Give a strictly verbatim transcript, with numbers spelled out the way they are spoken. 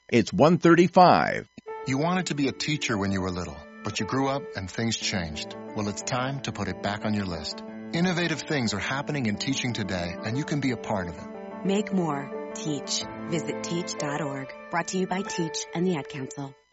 It's one thirty-five. You wanted to be a teacher when you were little, but you grew up and things changed. Well, it's time to put it back on your list. Innovative things are happening in teaching today, and you can be a part of it. Make more. Teach. Visit teach dot org. Brought to you by Teach and the Ad Council.